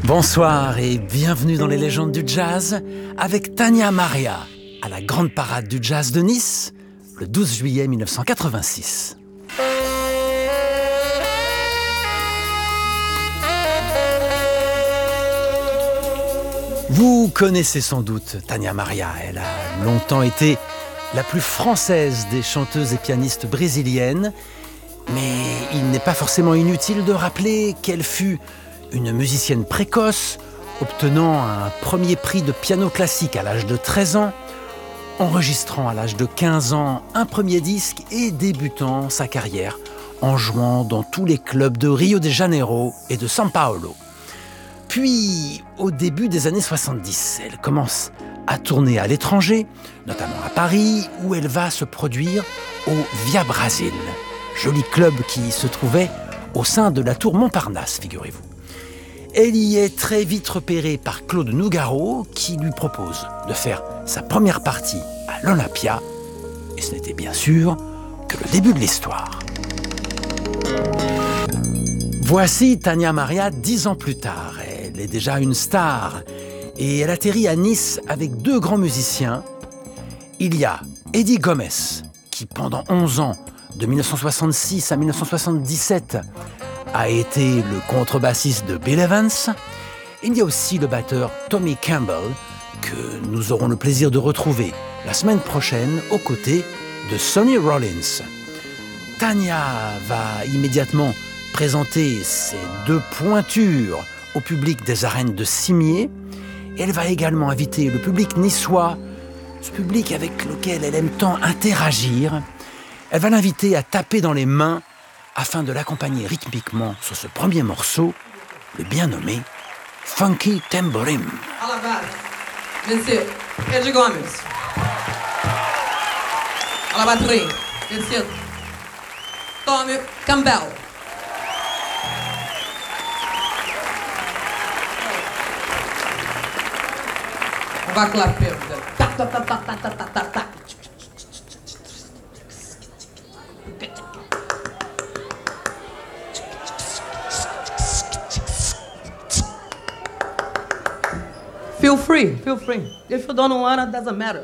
Bonsoir et bienvenue dans les légendes du jazz avec Tania Maria à la grande parade du jazz de Nice le 12 juillet 1986. Vous connaissez sans doute Tania Maria, elle a longtemps été la plus française des chanteuses et pianistes brésiliennes, mais il n'est pas forcément inutile de rappeler qu'elle fut une musicienne précoce, obtenant un premier prix de piano classique à l'âge de 13 ans, enregistrant à l'âge de 15 ans un premier disque et débutant sa carrière en jouant dans tous les clubs de Rio de Janeiro et de São Paulo. Puis, au début des années 70, elle commence à tourner à l'étranger, notamment à Paris, où elle va se produire au Via Brasil, joli club qui se trouvait au sein de la tour Montparnasse, figurez-vous. Elle y est très vite repérée par Claude Nougaro, qui lui propose de faire sa première partie à l'Olympia, et ce n'était bien sûr que le début de l'histoire. Voici Tania Maria 10 ans plus tard. Elle est déjà une star et elle atterrit à Nice avec deux grands musiciens. Il y a Eddie Gomez, qui pendant 11 ans, de 1966 à 1977, a été le contrebassiste de Bill Evans. Il y a aussi le batteur Tommy Campbell, que nous aurons le plaisir de retrouver la semaine prochaine aux côtés de Sonny Rollins. Tania va immédiatement présenter ses deux pointures au public des arènes de Cimiez. Elle va également inviter le public niçois, ce public avec lequel elle aime tant interagir. Elle va l'inviter à taper dans les mains afin de l'accompagner rythmiquement sur ce premier morceau, le bien nommé Funky Tamborim. À la base, monsieur Eddie Gomez. À la batterie, monsieur Tommy Campbell. On va clapper. Tac, tac, tac, tac, tac, tac, tac, tac. Feel free, feel free. If you don't want it, doesn't matter.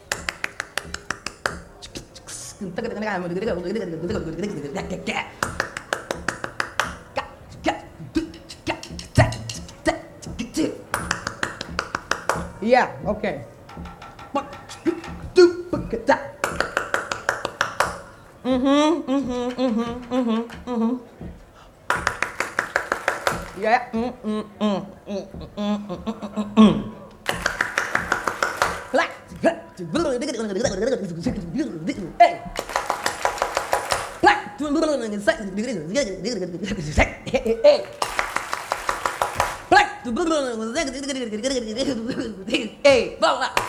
Yeah, okay. Yeah. Hey, vamos lá.